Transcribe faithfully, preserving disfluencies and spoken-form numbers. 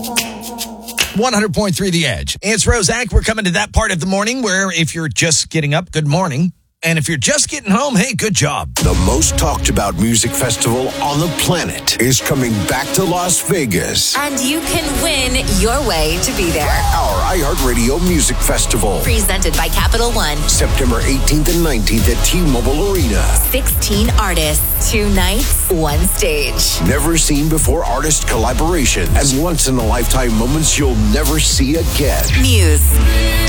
one hundred point three The Edge. It's Rosac. We're coming to that part of the morning where if you're just getting up, good morning. And if you're just getting home, hey, good job. The most talked about music festival on the planet is coming back to Las Vegas. And you can win your way to be there. Our iHeartRadio Music Festival. Presented by Capital One. September eighteenth and nineteenth at T-Mobile Arena. sixteen artists, two nights, one stage. Never seen before artist collaboration and once-in-a-lifetime moments you'll never see again. Muse.